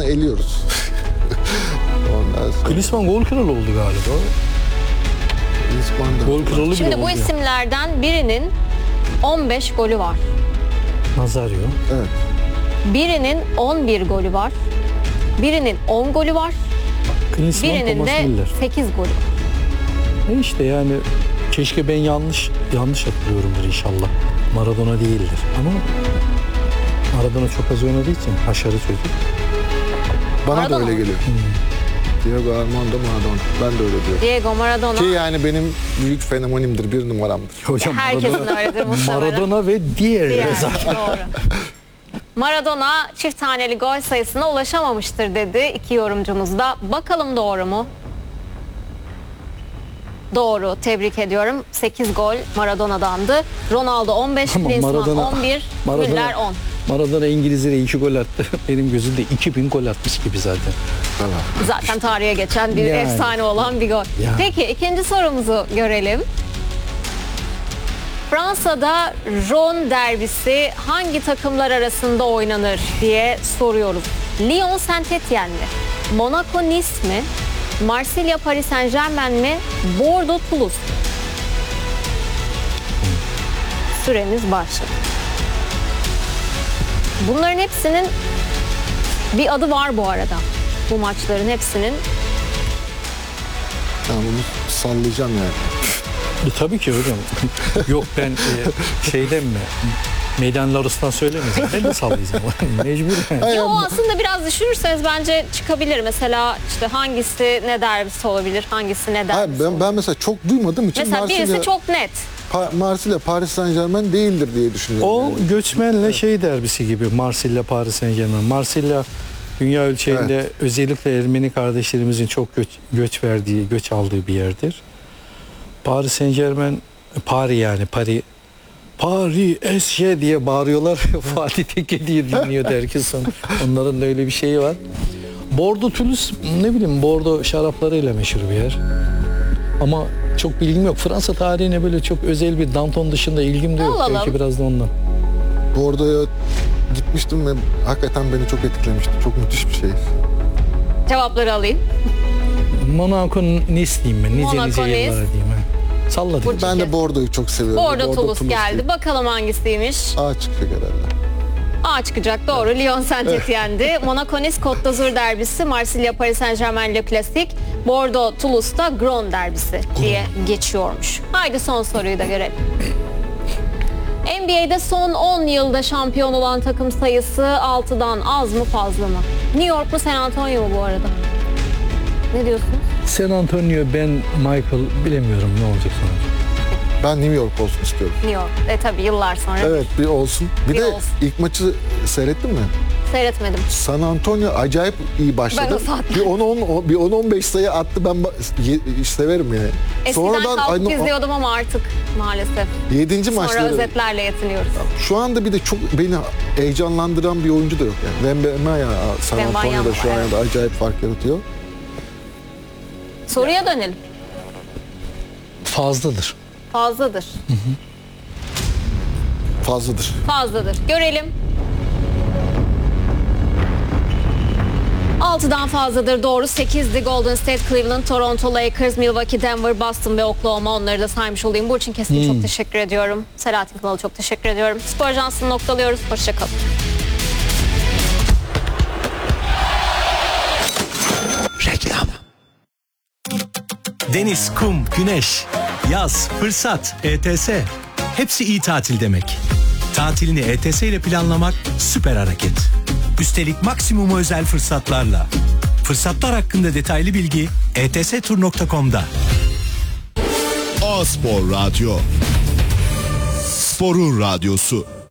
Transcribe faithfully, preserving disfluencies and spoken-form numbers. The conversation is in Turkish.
Klinsmann'ı eliyoruz. Ondan sonra... Klinsmann gol kralı oldu galiba. Klinsmann'da. Gol kralı bile Şimdi oldu bu ya. isimlerden birinin on beş golü var. Nazario. Evet. Birinin on bir golü var. Birinin on golü var. Klinsmann, Birinin Thomas de Müller. sekiz golü var. E işte yani keşke ben yanlış yanlış hatırlıyorumdur inşallah. Maradona değildir ama Maradona çok az oynadığı için haşarı çocuk. Bana Maradona da öyle mı? geliyor. Diego Armando Maradona. Ben de öyle diyorum. Diego Maradona. Ki yani benim büyük fenomenimdir, bir numaramdır. Hocam Herkesin Maradona, öyledir muhtemelen. Maradona ve diğerleri Diğer, zaten. doğru. Maradona çift taneli gol sayısına ulaşamamıştır dedi iki yorumcumuz da. Bakalım doğru mu? Doğru. Tebrik ediyorum. sekiz gol Maradona'dandı. Ronaldo on beş, Ama Klinsmann Maradona- on bir, Maradona- Müller on. Maradona İngilizlere iki gol attı. Benim gözümde iki bin gol atmış gibi zaten. Zaten tarihe geçen bir Yani. efsane olan bir gol. Yani. Peki ikinci sorumuzu görelim. Fransa'da Rhône derbisi hangi takımlar arasında oynanır diye soruyoruz. Lyon Saint-Étienne mi? Monaco Nice mi? Marsilya Paris Saint-Germain mi? Bordeaux Toulouse mu? Süreniz başladı. Bunların hepsinin bir adı var bu arada. Bu maçların hepsinin. Ben bunu sallayacağım yani. E, tabii ki hocam. Yok ben e, şeyden mi? Meydan larısından söylemeyeceğim. Ben de sallayacağım. Mecbur yani. Yo, aslında biraz düşünürseniz bence çıkabilir. Mesela işte hangisi ne derbisi olabilir, hangisi ne Hayır, derbisi ben, olabilir. ben mesela çok duymadığım için Mesela birisi Marsilya, çok net. Pa- Marsilya Paris Saint-Germain değildir diye düşünüyorum. O yani. göçmenle şey derbisi gibi Marsilya Paris Saint-Germain. Marsilya dünya ölçeğinde özellikle Ermeni kardeşlerimizin çok göç, göç verdiği, göç aldığı bir yerdir. Paris Saint-Germain, Paris yani Paris, Paris S G diye bağırıyorlar. Fatih Tekke diye dinliyordu herkes. Onların da öyle bir şeyi var. Bordeaux Toulouse ne bileyim Bordeaux şaraplarıyla meşhur bir yer. Ama çok bilgim yok. Fransa tarihine böyle çok özel bir Danton dışında ilgim de yok. Alalım. Belki biraz da ondan. Bordeaux'a gitmiştim ve hakikaten beni çok etkilemişti. Çok müthiş bir şey. Cevapları alayım. Monaco Nice diyeyim ben. Nice Monaco, nice Nice. yıllara diyeyim. ha. Salladık. Burç. Ben de Bordeaux'u çok seviyorum. Bordeaux Toulouse geldi. değil. Bakalım hangisiymiş. A çıkacak herhalde. A çıkacak, doğru. Lyon Saint-Étienne'di. Monaco Nice Côte d'Azur derbisi, Marsilya Paris Saint-Germain Le Classique, Bordeaux Toulouse'da Grand derbisi diye geçiyormuş. Haydi son soruyu da görelim. N B A'de son on yılda şampiyon olan takım sayısı altıdan az mı fazla mı? New York mu San Antonio mu bu arada? Ne diyorsun? San Antonio, ben Michael bilemiyorum ne olacak sonuç. Ben New York olsun istiyorum. New York. E tabii yıllar sonra. Evet, bir olsun. Bir, Bir de olsun. ilk maçı seyrettin mi? Seyretmedim. San Antonio acayip iyi başladı. Ben nasıl attım? Bir on on bir on on beş sayı attı, ben ba- ye- severim yani. Eskiden kalkıp ay- izliyordum ama artık maalesef. yedinci Sonra maçları. özetlerle yetiniyoruz. Şu anda bir de çok beni heyecanlandıran bir oyuncu da yok yani. Wembanyama San Wembanyama, Antonio'da şu evet. anda acayip fark yaratıyor. Soruya dönelim. Fazladır. Fazladır. Fazladır. Fazladır. Görelim. altıdan fazladır, doğru. sekizdi. Golden State, Cleveland, Toronto, Lakers, Milwaukee, Denver, Boston ve Oklahoma. Onları da saymış olayım. Burçin Keskin çok teşekkür ediyorum. Selahattin Kınalı çok teşekkür ediyorum. Spor Ajansı'nı noktalıyoruz. Hoşçakalın. Reklam. Deniz, kum, güneş, yaz, fırsat, E T S. Hepsi iyi tatil demek. Tatilini E T S ile planlamak süper hareket. Üstelik maksimum özel fırsatlarla. Fırsatlar hakkında detaylı bilgi e t s tur nokta com'da. A-Spor Radyo. Sporun radyosu.